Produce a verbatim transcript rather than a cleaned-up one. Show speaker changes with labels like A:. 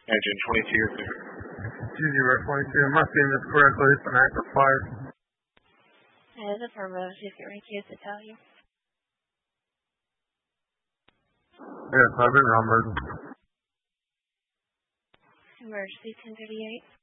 A: Engine twenty-two, you're clear.
B: two zero twenty-two, am I seeing this correctly? It's an active fire.
C: That is affirmative. Please get ready to tell you.
B: Yes, I've been numbered.
C: Emergency ten thirty-eight.